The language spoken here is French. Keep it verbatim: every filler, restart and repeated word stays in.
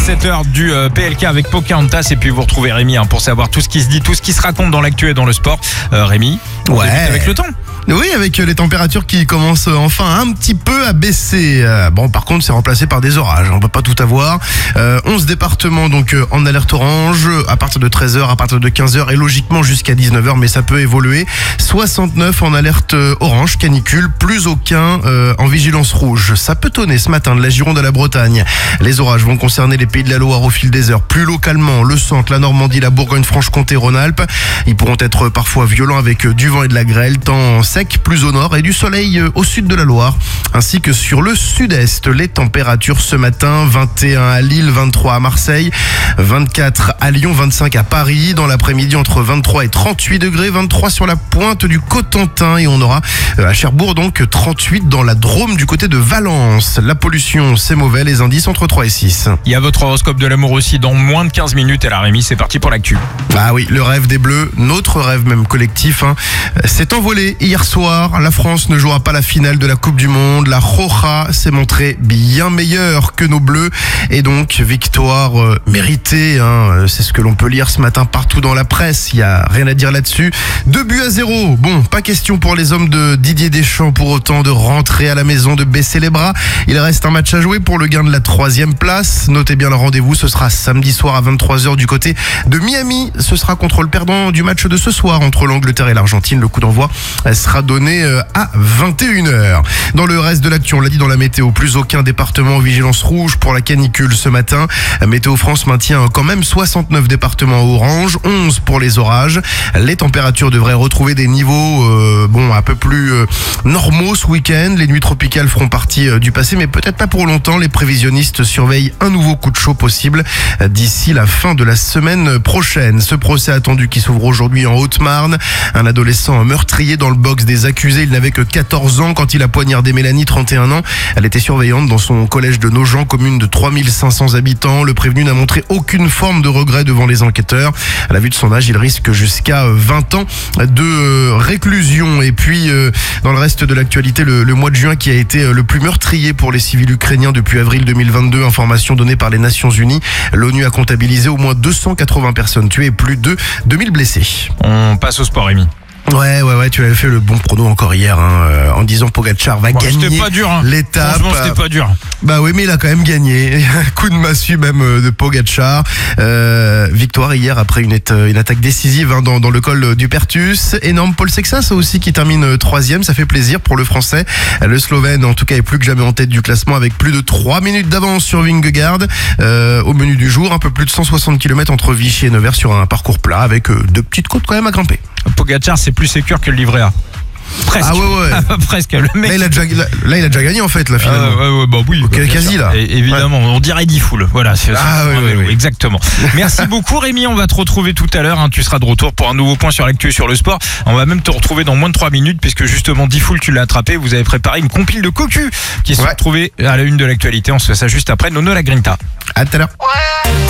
sept heures du euh, P L K avec Pocahontas et puis vous retrouvez Rémi hein, pour savoir tout ce qui se dit, tout ce qui se raconte dans l'actu et dans le sport. Euh, Rémi, on Ouais. débute avec le temps. Oui, avec les températures qui commencent enfin un petit peu à baisser. Euh, bon, par contre, c'est remplacé par des orages. On peut pas tout avoir. Euh, onze départements donc euh, en alerte orange à partir de treize heures, à partir de quinze heures et logiquement jusqu'à dix-neuf heures, mais ça peut évoluer. soixante-neuf en alerte orange, canicule, plus aucun euh, en vigilance rouge. Ça peut tonner ce matin de la Gironde à la Bretagne. Les orages vont concerner les pays de la Loire au fil des heures. Plus localement, le centre, la Normandie, la Bourgogne-Franche-Comté, Rhône-Alpes. Ils pourront être parfois violents avec du vent et de la grêle, temps sec plus au nord et du soleil au sud de la Loire, ainsi que sur le sud-est. Les températures ce matin, vingt et un à Lille, vingt-trois à Marseille, vingt-quatre à Lyon, vingt-cinq à Paris. Dans l'après-midi, entre vingt-trois et trente-huit degrés, vingt-trois sur la pointe du Cotentin et on aura à Cherbourg donc trente-huit dans la Drôme du côté de Valence. La pollution, c'est mauvais, les indices entre trois et six. Il y a votre horoscope de l'amour aussi dans moins de quinze minutes et la Rémi, c'est parti pour l'actu. Ah oui, le rêve des Bleus, notre rêve même collectif, hein, s'est envolé hier soir. La France ne jouera pas la finale de la Coupe du Monde. La Roja s'est montrée bien meilleure que nos Bleus et donc victoire euh, méritée. Hein, c'est ce que l'on peut lire ce matin partout dans la presse. Il y a rien à dire là-dessus. Deux buts à zéro. Bon, pas question pour les hommes de Didier Deschamps pour autant de rentrer à la maison, de baisser les bras. Il reste un match à jouer pour le gain de la troisième place. Notez bien le rendez-vous. Ce sera samedi soir à vingt-trois heures du côté de Miami. Ce sera contre le perdant du match de ce soir entre l'Angleterre et l'Argentine. Le coup d'envoi sera donné à vingt et une heures. Dans le reste de l'actu, on l'a dit dans la météo, plus aucun département en vigilance rouge pour la canicule ce matin. Météo France maintient quand même soixante-neuf départements orange, onze pour les orages. Les températures devraient retrouver des niveaux euh, bon un peu plus euh, normaux ce week-end. Les nuits tropicales feront partie euh, du passé, mais peut-être pas pour longtemps. Les prévisionnistes surveillent un nouveau coup de chaud possible euh, d'ici la fin de la semaine prochaine. Ce procès attendu qui s'ouvre aujourd'hui en Haute-Marne. Un adolescent meurtrier dans le box des accusés. Il n'avait que quatorze ans quand il a poignardé Mélanie, trente et un ans. Elle était surveillante dans son collège de Nogent, commune de trois mille cinq cents habitants. Le prévenu n'a montré aucune forme de regret devant les enquêteurs. À la vue de son âge, il risque jusqu'à vingt ans de réclusion. Et puis, dans le reste de l'actualité, le, le mois de juin qui a été le plus meurtrier pour les civils ukrainiens depuis avril deux mille vingt-deux. Information donnée par les Nations Unies. L'ONU a comptabilisé au moins deux cent quatre-vingts personnes tuées et plus de deux mille blessés. On passe au sport, Rémi. Ouais, ouais, ouais, tu avais fait le bon prono encore hier, hein, euh, en disant Pogacar va Bon, gagner c'était pas dur, hein. l'étape. Franchement, c'était pas dur. Bah oui, mais il a quand même gagné. Coup de massue même euh, de Pogacar. Euh, victoire hier après une, une attaque décisive hein, dans, dans le col du Pertus. Énorme Paul Sexas aussi qui termine troisième. Ça fait plaisir pour le Français. Le Slovène, en tout cas, est plus que jamais en tête du classement avec plus de trois minutes d'avance sur Vingegaard. Euh, au menu du jour, un peu plus de cent soixante kilomètres entre Vichy et Nevers sur un parcours plat avec euh, deux petites côtes quand même à grimper. Pogacar, c'est plus sécure que le livret A. Presque. Ah ouais, ouais. Presque. Le mec. Là il, a déjà, là, là, il a déjà gagné en fait, là, finalement. Euh, ouais, ouais, bah oui. Okay, bah, quasi, sûr. là. Et, évidemment, ouais. On dirait Diffoul. Voilà. C'est, ah c'est, oui, oui, oui. Exactement. Merci beaucoup, Rémi. On va te retrouver tout à l'heure. Hein. Tu seras de retour pour un nouveau point sur l'actu et sur le sport. On va même te retrouver dans moins de trois minutes, puisque justement, Diffoul, tu l'as attrapé. Vous avez préparé une compile de cocu qui se ouais. retrouvée à la une de l'actualité. On se fait ça juste après Nono la Grinta. À tout à l'heure. Ouais.